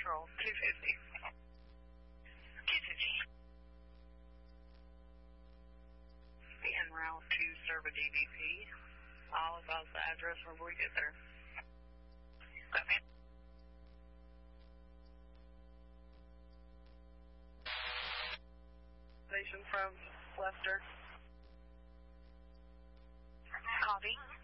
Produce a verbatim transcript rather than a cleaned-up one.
Patrol, two fifty. two fifty. Be en route to serve a D V P. I'll advise the address when we get there. Copy. Station from Lester. Copy.